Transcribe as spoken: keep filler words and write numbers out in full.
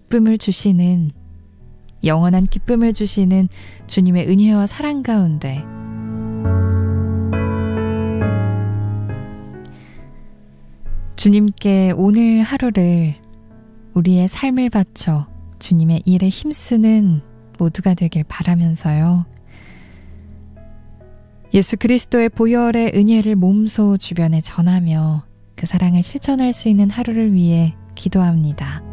기쁨을 주시는, 영원한 기쁨을 주시는 주님의 은혜와 사랑 가운데 주님께 오늘 하루를, 우리의 삶을 바쳐 주님의 일에 힘쓰는 모두가 되길 바라면서요. 예수 그리스도의 보혈의 은혜를 몸소 주변에 전하며 그 사랑을 실천할 수 있는 하루를 위해 기도합니다.